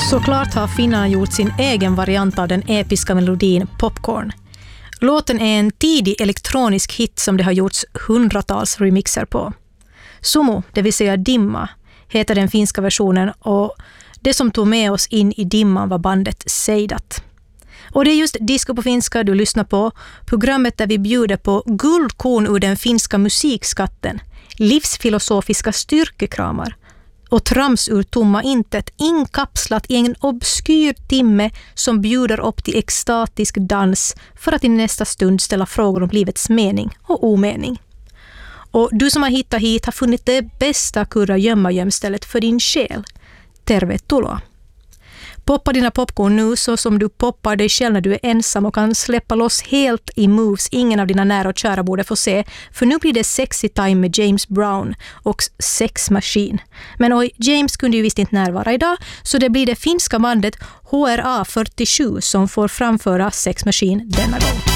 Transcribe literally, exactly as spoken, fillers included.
Såklart har finnarna gjort sin egen variant av den episka melodin Popcorn. Låten är en tidig elektronisk hit som det har gjorts hundratals remixer på. Sumu, det vill säga dimma, heter den finska versionen, och det som tog med oss in i dimman var bandet Seidat. Och det är just Disco på finska du lyssnar på, programmet där vi bjuder på guldkorn ur den finska musikskatten, livsfilosofiska styrkekramar och trams ur tomma intet, inkapslat i en obskyr timme som bjuder upp till extatisk dans för att i nästa stund ställa frågor om livets mening och omening. Och du som har hittat hit har funnit det bästa kurragömma-gömstället för din själ. Tervetuloa! Poppa dina popcorn nu så som du poppar dig själv när du är ensam och kan släppa loss helt i moves ingen av dina nära och kära borde få se. För nu blir det sexy time med James Brown och Sex Machine. Men oj, James kunde ju visst inte närvara idag, så det blir det finska bandet H R A fyrtiosju som får framföra Sex Machine denna gång.